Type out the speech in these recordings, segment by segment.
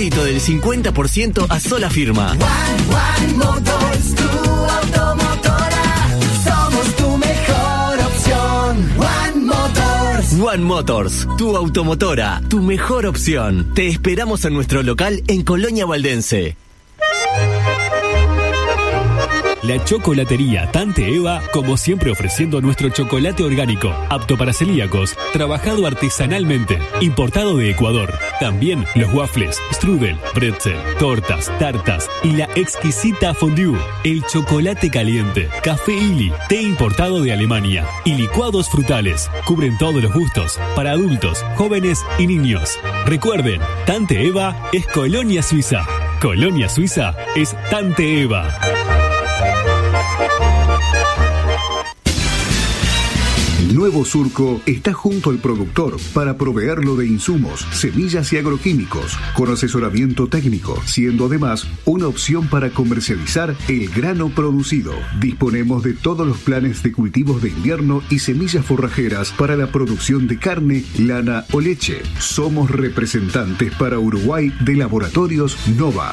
crédito del 50% a sola firma. One Motors, tu automotora. Somos tu mejor opción. One Motors. One Motors, tu automotora, tu mejor opción. Te esperamos en nuestro local en Colonia Valdense. La chocolatería Tante Eva, como siempre ofreciendo nuestro chocolate orgánico, apto para celíacos, trabajado artesanalmente, importado de Ecuador. También los waffles, strudel, pretzel, tortas, tartas y la exquisita fondue, el chocolate caliente, café Illy, té importado de Alemania y licuados frutales. Cubren todos los gustos, para adultos, jóvenes y niños. Recuerden, Tante Eva es Colonia Suiza. Colonia Suiza es Tante Eva. Nuevo Surco está junto al productor para proveerlo de insumos, semillas y agroquímicos, con asesoramiento técnico, siendo además una opción para comercializar el grano producido. Disponemos de todos los planes de cultivos de invierno y semillas forrajeras para la producción de carne, lana o leche. Somos representantes para Uruguay de Laboratorios Nova.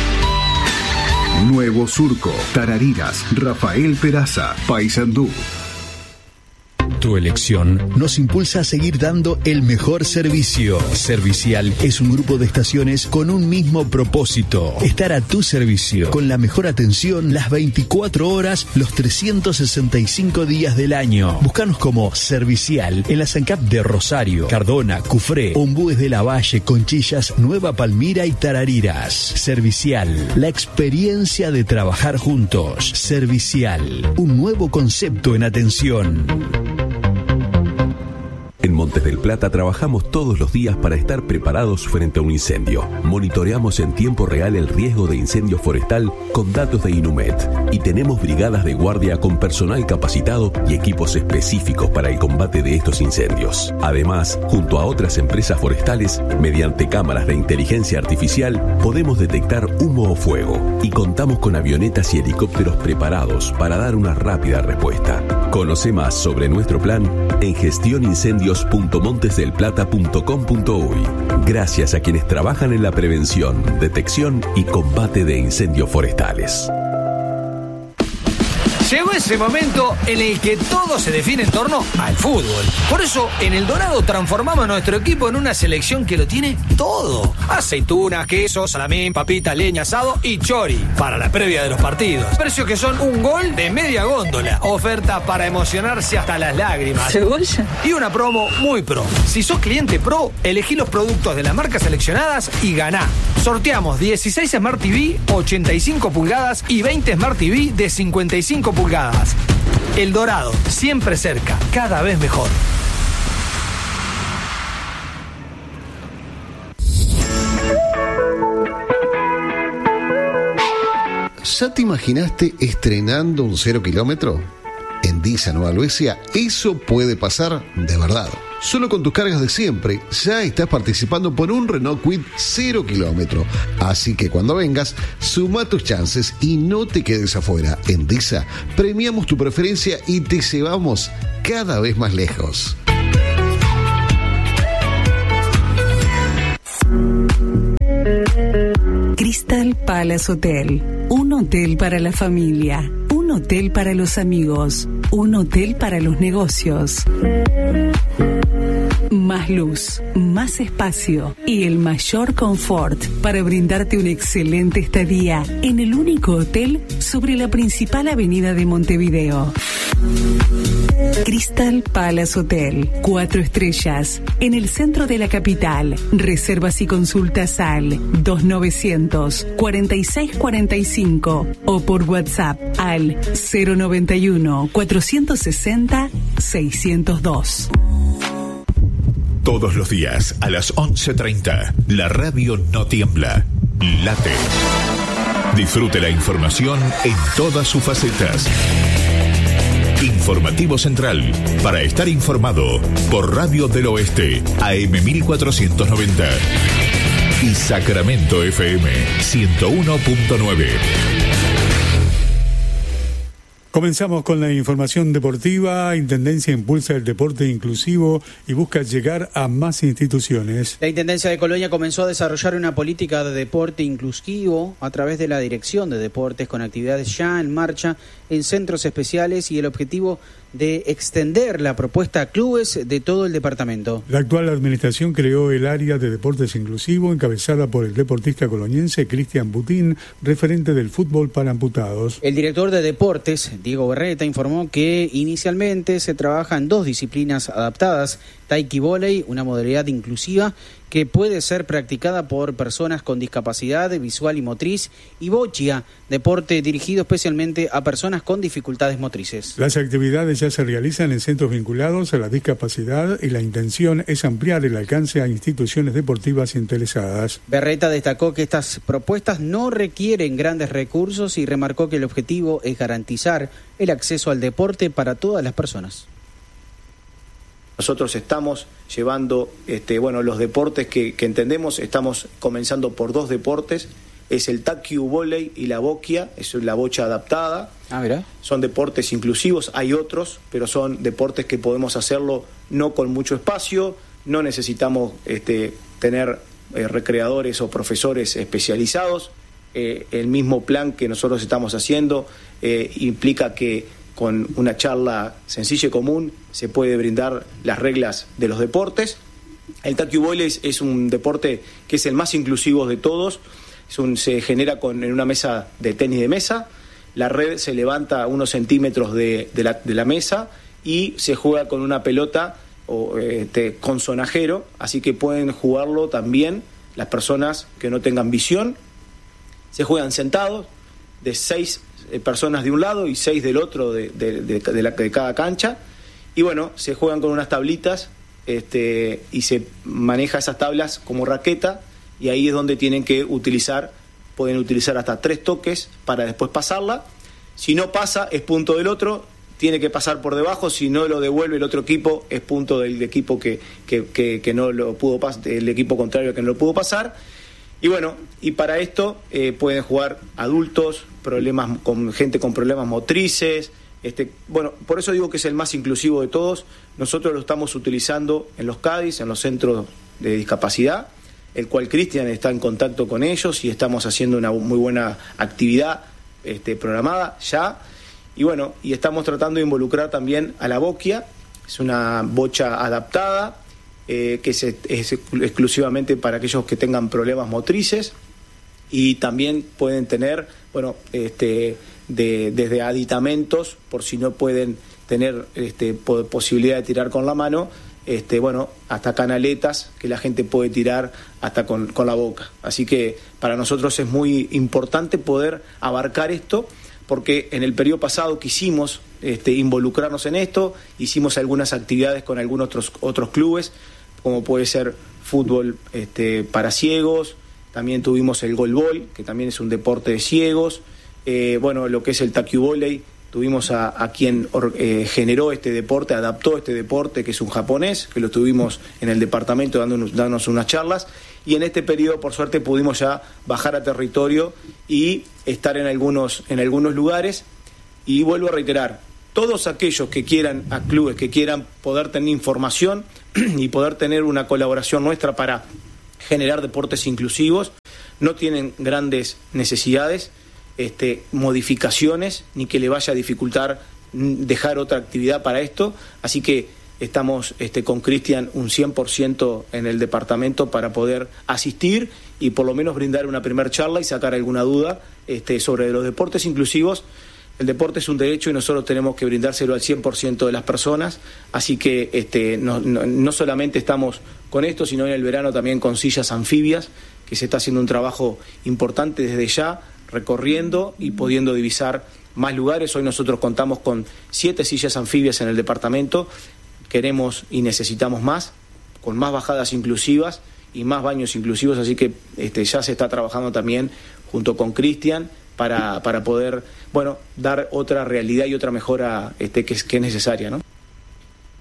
Nuevo Surco, Tarariras, Rafael Peraza, Paysandú. Tu elección nos impulsa a seguir dando el mejor servicio. Servicial es un grupo de estaciones con un mismo propósito: estar a tu servicio, con la mejor atención las 24 horas, los 365 días del año. Búscanos como Servicial en la SANCAP de Rosario, Cardona, Cufré, Ombúes de la Valle, Conchillas, Nueva Palmira y Tarariras. Servicial, la experiencia de trabajar juntos. Servicial, un nuevo concepto en atención. En Montes del Plata trabajamos todos los días para estar preparados frente a un incendio. Monitoreamos en tiempo real el riesgo de incendio forestal con datos de Inumet y tenemos brigadas de guardia con personal capacitado y equipos específicos para el combate de estos incendios. Además, junto a otras empresas forestales, mediante cámaras de inteligencia artificial, podemos detectar humo o fuego y contamos con avionetas y helicópteros preparados para dar una rápida respuesta. Conoce más sobre nuestro plan en gestionincendios.montesdelplata.com.uy. Gracias a quienes trabajan en la prevención, detección y combate de incendios forestales. Llegó ese momento en el que todo se define en torno al fútbol. Por eso, en El Dorado transformamos nuestro equipo en una selección que lo tiene todo. Aceitunas, queso, salamín, papita, leña, asado y chori para la previa de los partidos. Precios que son un gol de media góndola. Oferta para emocionarse hasta las lágrimas. ¿Cebolla? Y una promo muy pro. Si sos cliente pro, elegí los productos de las marcas seleccionadas y ganá. Sorteamos 16 Smart TV 85 pulgadas y 20 Smart TV de 55 pulgadas. El Dorado, siempre cerca, cada vez mejor. ¿Ya te imaginaste estrenando un 0 kilómetro? En Disa Nueva Helvecia, eso puede pasar de verdad. Solo con tus cargas de siempre, ya estás participando por un Renault Kwid 0 kilómetro. Así que cuando vengas, suma tus chances y no te quedes afuera. En Disa, premiamos tu preferencia y te llevamos cada vez más lejos. Crystal Palace Hotel. Un hotel para la familia. Un hotel para los amigos. Un hotel para los negocios. Más luz, más espacio y el mayor confort para brindarte una excelente estadía en el único hotel sobre la principal avenida de Montevideo. Crystal Palace Hotel, 4 estrellas, en el centro de la capital. Reservas y consultas al 2900-4645 o por WhatsApp al 091-460-602. Todos los días a las 11:30, la radio no tiembla, late. Disfrute la información en todas sus facetas. Informativo Central, para estar informado, por Radio del Oeste, AM 1490. Y Sacramento FM 101.9. Comenzamos con la información deportiva. Intendencia impulsa el deporte inclusivo y busca llegar a más instituciones. La Intendencia de Colonia comenzó a desarrollar una política de deporte inclusivo a través de la Dirección de Deportes, con actividades ya en marcha en centros especiales y el objetivo de extender la propuesta a clubes de todo el departamento. La actual administración creó el área de deportes inclusivo encabezada por el deportista coloniense Cristian Butín, referente del fútbol para amputados. El director de deportes, Diego Berreta, informó que inicialmente se trabaja en 2 disciplinas adaptadas: taiki vóley, una modalidad inclusiva que puede ser practicada por personas con discapacidad visual y motriz, y boccia, deporte dirigido especialmente a personas con dificultades motrices. Las actividades ya se realizan en centros vinculados a la discapacidad y la intención es ampliar el alcance a instituciones deportivas interesadas. Berreta destacó que estas propuestas no requieren grandes recursos y remarcó que el objetivo es garantizar el acceso al deporte para todas las personas. Nosotros estamos llevando los deportes que entendemos. Estamos comenzando por 2 deportes, es el taiki vóley y la boccia, es la bocha adaptada. Mira. Son deportes inclusivos, hay otros, pero son deportes que podemos hacerlo no con mucho espacio, no necesitamos tener recreadores o profesores especializados. El mismo plan que nosotros estamos haciendo implica que con una charla sencilla y común se puede brindar las reglas de los deportes. El taiki vóley es un deporte que es el más inclusivo de todos. Se genera en una mesa de tenis de mesa. La red se levanta a unos centímetros de la mesa y se juega con una pelota con sonajero, así que pueden jugarlo también las personas que no tengan visión. Se juegan sentados, de 6 personas de un lado y 6 del otro de cada cancha, y bueno, se juegan con unas tablitas y se maneja esas tablas como raqueta, y ahí es donde pueden utilizar hasta 3 toques para después pasarla. Si no pasa, es punto del otro, tiene que pasar por debajo. Si no lo devuelve el otro equipo, es punto del equipo que no lo pudo pasar, el equipo contrario que no lo pudo pasar. Y bueno, y para esto pueden jugar adultos, gente con problemas motrices. Por eso digo que es el más inclusivo de todos. Nosotros lo estamos utilizando en los CADIs, en los centros de discapacidad, el cual Cristian está en contacto con ellos y estamos haciendo una muy buena actividad programada ya. Y bueno, y estamos tratando de involucrar también a la boccia. Es una bocha adaptada, que es exclusivamente para aquellos que tengan problemas motrices, y también pueden tener desde aditamentos por si no pueden tener posibilidad de tirar con la mano, hasta canaletas que la gente puede tirar hasta con la boca. Así que para nosotros es muy importante poder abarcar esto, porque en el periodo pasado quisimos involucrarnos en esto, hicimos algunas actividades con algunos otros clubes, como puede ser fútbol para ciegos. También tuvimos el golbol, que también es un deporte de ciegos. Lo que es el taiki vóley, tuvimos a quien generó este deporte, adaptó este deporte, que es un japonés, que lo tuvimos en el departamento dándonos unas charlas. Y en este periodo, por suerte, pudimos ya bajar a territorio y estar en algunos lugares. Y vuelvo a reiterar, todos aquellos que quieran, a clubes que quieran poder tener información y poder tener una colaboración nuestra para generar deportes inclusivos, no tienen grandes necesidades, modificaciones, ni que le vaya a dificultar dejar otra actividad para esto. Así que estamos con Cristian un 100% en el departamento para poder asistir y por lo menos brindar una primera charla y sacar alguna duda sobre los deportes inclusivos. El deporte es un derecho y nosotros tenemos que brindárselo al 100% de las personas, así que no solamente estamos con esto, sino en el verano también con sillas anfibias, que se está haciendo un trabajo importante desde ya, recorriendo y pudiendo divisar más lugares. Hoy nosotros contamos con 7 sillas anfibias en el departamento, queremos y necesitamos más, con más bajadas inclusivas y más baños inclusivos, así que ya se está trabajando también junto con Cristian para poder dar otra realidad y otra mejora que es necesaria, ¿no?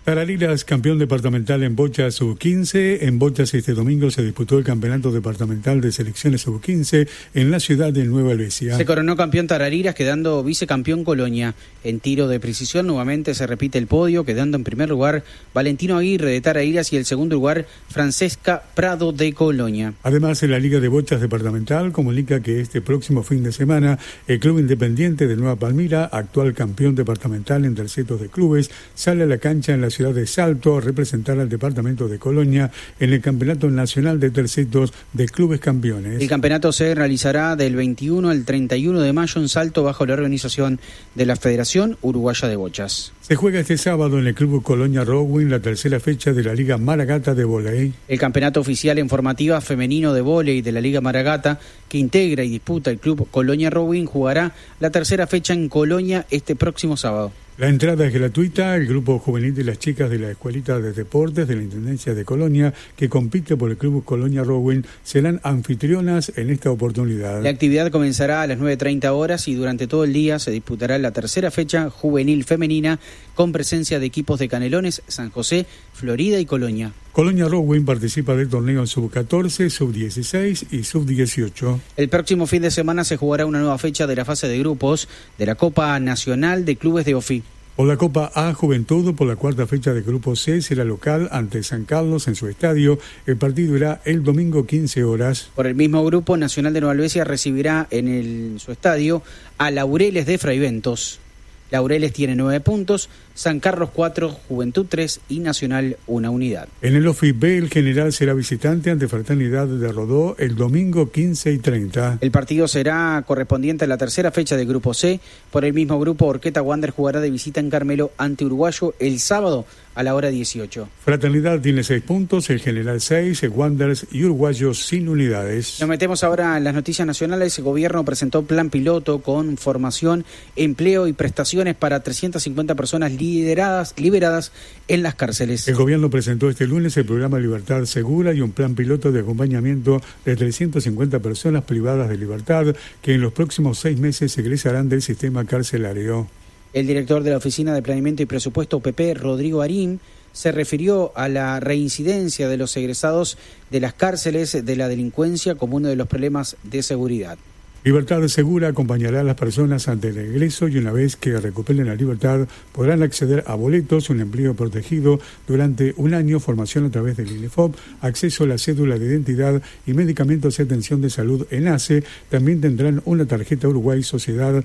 Tarariras, campeón departamental en bocha sub-15. En bochas este domingo se disputó el campeonato departamental de selecciones sub-15 en la ciudad de Nueva Helvecia. Se coronó campeón Tarariras, quedando vicecampeón Colonia. En tiro de precisión nuevamente se repite el podio, quedando en primer lugar Valentino Aguirre de Tarariras y el segundo lugar Francesca Prado de Colonia. Además, en la Liga de Bochas departamental comunica que este próximo fin de semana el Club Independiente de Nueva Palmira, actual campeón departamental en tercetos de clubes, sale a la cancha en la ciudad de Salto a representar al departamento de Colonia en el Campeonato Nacional de Tercetos de Clubes Campeones. El campeonato se realizará del 21 al 31 de mayo en Salto bajo la organización de la Federación Uruguaya de Bochas. Se juega este sábado en el Club Colonia Rowing la tercera fecha de la Liga Maragata de Vóley. El campeonato oficial en formativa femenino de vóley de la Liga Maragata, que integra y disputa el Club Colonia Rowing, jugará la tercera fecha en Colonia este próximo sábado. La entrada es gratuita. El grupo juvenil de las chicas de la Escuelita de Deportes de la Intendencia de Colonia, que compite por el Club Colonia Rowing, serán anfitrionas en esta oportunidad. La actividad comenzará a las 9:30 horas y durante todo el día se disputará la tercera fecha juvenil femenina con presencia de equipos de Canelones, San José, Florida y Colonia. Colonia Rowing participa del torneo sub-14, sub-16 y sub-18. El próximo fin de semana se jugará una nueva fecha de la fase de grupos de la Copa Nacional de Clubes de OFI. Por la Copa A Juventud, por la cuarta fecha de Grupo C, será local ante San Carlos en su estadio. El partido irá el domingo 15 horas. Por el mismo grupo, Nacional de Nueva Helvecia recibirá en su estadio a Laureles de Fraiventos. Laureles tiene 9 puntos, San Carlos 4, Juventud 3 y Nacional 1 unidad. En el OFI B, el general será visitante ante Fraternidad de Rodó el domingo 15 y 30. El partido será correspondiente a la tercera fecha del Grupo C. Por el mismo grupo, Orqueta Wander jugará de visita en Carmelo ante Uruguayo el sábado a la hora 18. Fraternidad tiene 6 puntos, el general 6, el Wanderers y Uruguayo sin unidades. Nos metemos ahora en las noticias nacionales. El gobierno presentó plan piloto con formación, empleo y prestaciones para 350 personas liberadas en las cárceles. El gobierno presentó este lunes el programa Libertad Segura y un plan piloto de acompañamiento de 350 personas privadas de libertad que en los próximos 6 meses egresarán del sistema carcelario. El director de la Oficina de Planeamiento y Presupuesto UPP, Rodrigo Arín, se refirió a la reincidencia de los egresados de las cárceles de la delincuencia como uno de los problemas de seguridad. Libertad Segura acompañará a las personas ante el egreso y una vez que recuperen la libertad podrán acceder a boletos, un empleo protegido durante un año, formación a través del INEFOP, acceso a la cédula de identidad y medicamentos y atención de salud en ACE. También tendrán una tarjeta Uruguay Social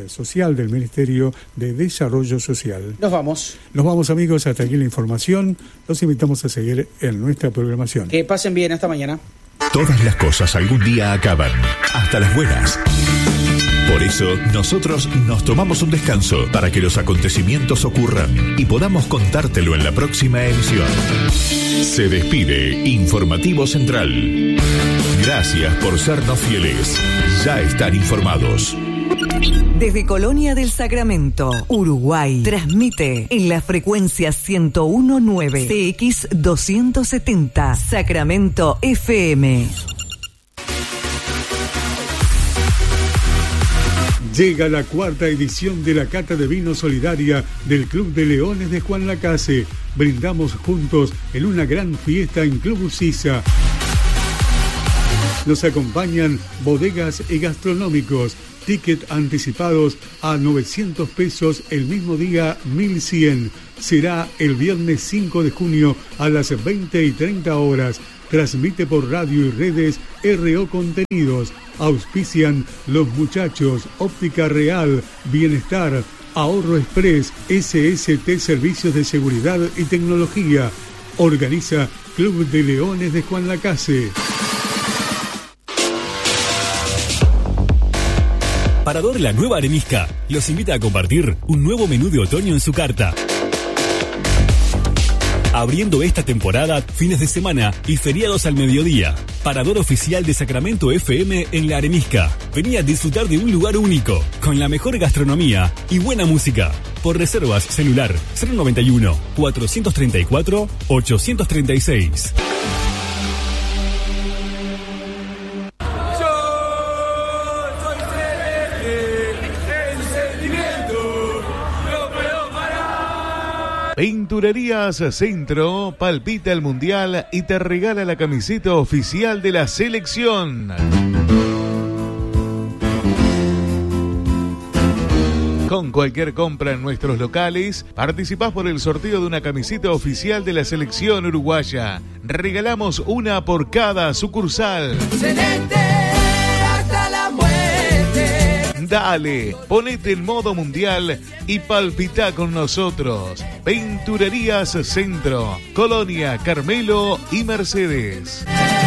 del Ministerio de Desarrollo Social. Nos vamos amigos, hasta aquí la información. Los invitamos a seguir en nuestra programación. Que pasen bien esta mañana. Todas las cosas algún día acaban, hasta las buenas. Por eso, nosotros nos tomamos un descanso para que los acontecimientos ocurran y podamos contártelo en la próxima emisión. Se despide Informativo Central. Gracias por sernos fieles. Ya están informados. Desde Colonia del Sacramento, Uruguay, transmite en la frecuencia 101.9 CX 270 Sacramento FM. Llega la cuarta edición de la Cata de Vino Solidaria del Club de Leones de Juan Lacase. Brindamos juntos en una gran fiesta en Club Ucisa. Nos acompañan bodegas y gastronómicos. Ticket anticipados a 900 pesos, el mismo día 1100. Será el viernes 5 de junio a las 20:30 horas. Transmite por radio y redes RO Contenidos. Auspician Los Muchachos, Óptica Real, Bienestar, Ahorro Express, SST Servicios de Seguridad y Tecnología. Organiza Club de Leones de Juan Lacase. Parador La Nueva Arenisca los invita a compartir un nuevo menú de otoño en su carta. Abriendo esta temporada, fines de semana y feriados al mediodía. Parador oficial de Sacramento FM en La Arenisca. Vení a disfrutar de un lugar único, con la mejor gastronomía y buena música. Por reservas celular 091 434 836. Pinturerías Centro palpita el Mundial y te regala la camiseta oficial de la selección. Con cualquier compra en nuestros locales, participás por el sorteo de una camiseta oficial de la selección uruguaya. Regalamos una por cada sucursal. Celeste hasta la muerte. Dale, ponete en modo mundial y palpitá con nosotros. Pinturerías Centro, Colonia, Carmelo y Mercedes.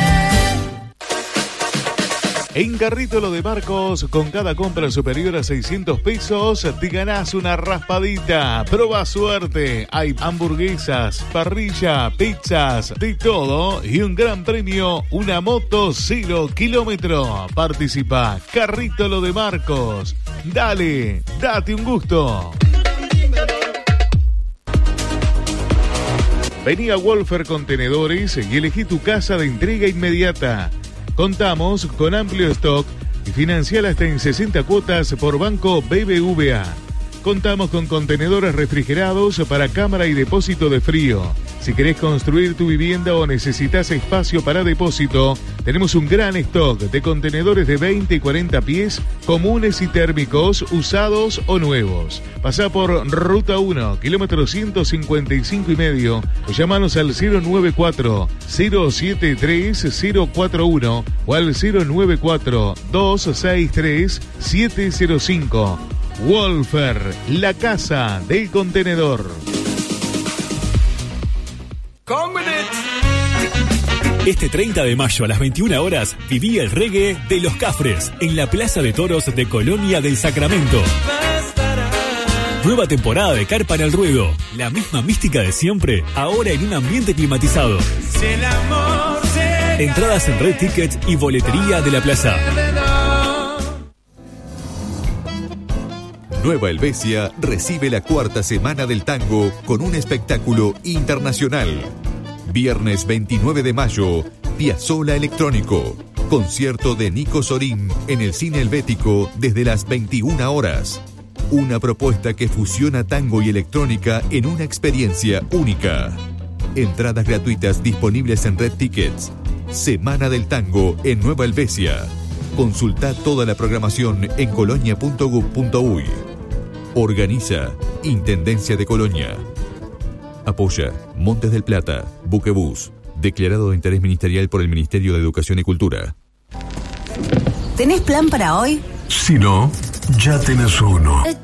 En Carrito Lo de Marcos, con cada compra superior a 600 pesos, te ganás una raspadita. Proba suerte. Hay hamburguesas, parrilla, pizzas, de todo. Y un gran premio, una moto 0 kilómetro. Participa. Carrito Lo de Marcos. Dale, date un gusto. Vení a Wolfer Contenedores y elegí tu casa de entrega inmediata. Contamos con amplio stock y financiar hasta en 60 cuotas por Banco BBVA. Contamos con contenedores refrigerados para cámara y depósito de frío. Si querés construir tu vivienda o necesitas espacio para depósito, tenemos un gran stock de contenedores de 20 y 40 pies, comunes y térmicos, usados o nuevos. Pasá por Ruta 1, kilómetro 155,5, o llámanos al 094-073-041 o al 094-263-705. Wolfer, la casa del contenedor. Este 30 de mayo a las 21 horas viví el reggae de Los Cafres en la Plaza de Toros de Colonia del Sacramento. Nueva temporada de Carpa en el Ruedo. La misma mística de siempre, ahora en un ambiente climatizado. Entradas en Red Tickets y boletería de la plaza. Nueva Helvecia recibe la 4ª Semana del Tango con un espectáculo internacional. Viernes 29 de mayo, Piazzolla Electrónico. Concierto de Nico Sorín en el Cine Helvético desde las 21 horas. Una propuesta que fusiona tango y electrónica en una experiencia única. Entradas gratuitas disponibles en Red Tickets. Semana del Tango en Nueva Helvecia. Consulta toda la programación en colonia.gov.uy. Organiza Intendencia de Colonia. Apoya Montes del Plata, Buquebús, declarado de interés ministerial por el Ministerio de Educación y Cultura. ¿Tenés plan para hoy? Si no, ya tenés uno.